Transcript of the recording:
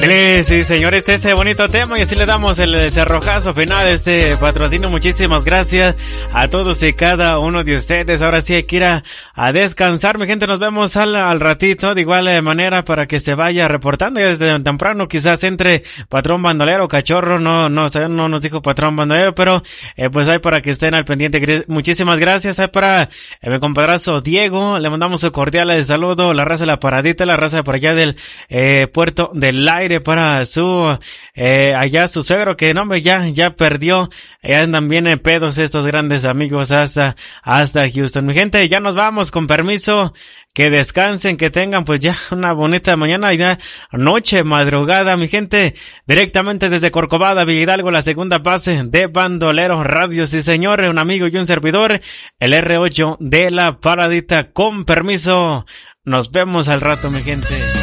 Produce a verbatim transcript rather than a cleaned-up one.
Sí, sí, señor, este, este bonito tema y así le damos el cerrojazo final de este patrocinio. Muchísimas gracias a todos y cada uno de ustedes. Ahora sí hay que ir a, a descansar, mi gente. Nos vemos al, al ratito de igual manera para que se vaya reportando ya desde temprano. Quizás entre patrón bandolero, cachorro, no, no, no nos dijo patrón bandolero, pero eh, pues hay para que estén al pendiente. Muchísimas gracias. Hay para eh, mi compadrazo Diego, le mandamos un cordial saludo. La raza de la Paradita, la raza por allá del eh, Puerto del Aire, para su eh, allá su suegro que no me ya ya perdió. Ya andan bien en pedos estos grandes amigos hasta hasta Houston. Mi gente, ya nos vamos, con permiso, que descansen, que tengan pues ya una bonita mañana y ya noche, madrugada, mi gente, directamente desde Corcovada, Villa Hidalgo, la segunda base de Bandolero Radio. Sí, señor, un amigo y un servidor, el erre ocho de la Paradita. Con permiso, nos vemos al rato, mi gente.